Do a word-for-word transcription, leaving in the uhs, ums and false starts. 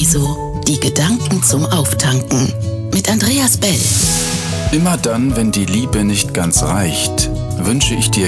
Mezzo, die Gedanken zum Auftanken mit Andreas Bell. Immer dann, wenn die Liebe nicht ganz reicht, wünsche ich dir